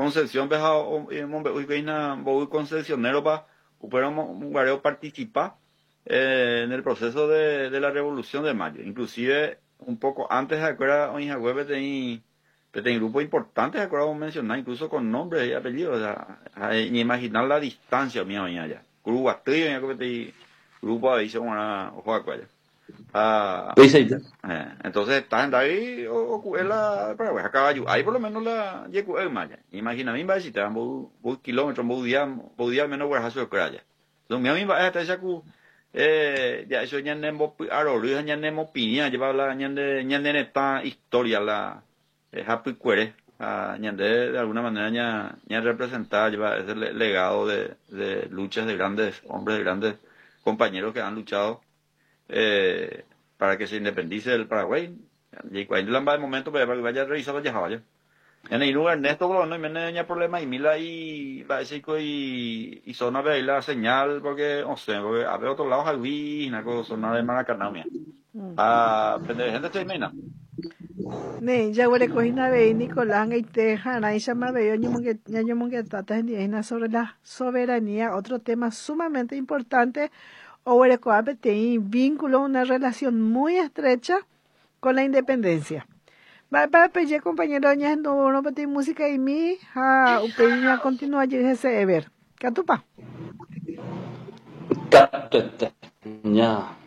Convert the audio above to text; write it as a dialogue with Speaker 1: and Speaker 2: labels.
Speaker 1: concesión beja mombe uikeina boy concesionero pa pero un guareo participa en el proceso de la Revolución de Mayo, inclusive un poco antes de acuerdo hoy en web tenía grupos importantes, de acuerdo mencionar incluso con nombres y apellidos, o sea, ni imaginar la distancia mía hoy allá. Curuguatillo, ya que te grupo ahí se llama ojo a cuello. Entonces estás en ahí o la Paraguay acaba ahí por lo menos la llego el maya imagina mí va si te dan un kilómetro un día menos guajazo de craya entonces mi va hasta esa cu ya eso ya nemo aro lu ya nemo piña lleva la ñande neta historia la happy cuere ñande de alguna manera ya representar lleva ese legado de luchas de grandes hombres de grandes compañeros que han luchado para que se independice del Paraguay. Y cuando la va el momento para que vaya a revisar ya vaya. En el lugar Ernesto bro, no me tenía problema y mila y va a decir que y zona de la señal porque no sé, porque a ver otro lado Javi, una cosa zona de Maracaná mía. Pero gente estoy mena.
Speaker 2: Ne, ya huele cojina ve Nicolás y Teja, y llama veo que trata sobre la soberanía, otro tema sumamente importante. Owerecoape tiene vínculo, una relación muy estrecha con la independencia. Para pedir compañero ñas no peti música y mi upeña continúa allí ese ver. Catupa.
Speaker 3: Ya.